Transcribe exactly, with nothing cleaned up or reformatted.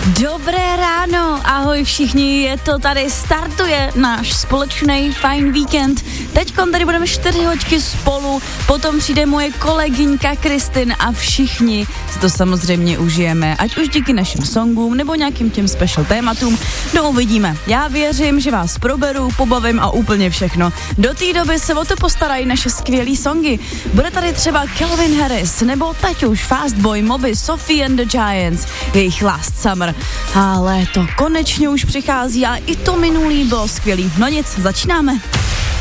Dobré ráno, ahoj všichni, je to tady, startuje náš společný fajn víkend. Teďkon tady budeme čtyři hoďky spolu, potom přijde moje kolegyňka Kristin a všichni si to samozřejmě užijeme, ať už díky našim songům nebo nějakým těm special tématům, no uvidíme. Já věřím, že vás proberu, pobavím a úplně všechno. Do té doby se o to postarají naše skvělý songy. Bude tady třeba Calvin Harris, nebo teď už Fastboy, Moby, Sophie and the Giants, jejich Last Summer. Ale to konečně už přichází a i to minulý bylo skvělý. No nic, začínáme.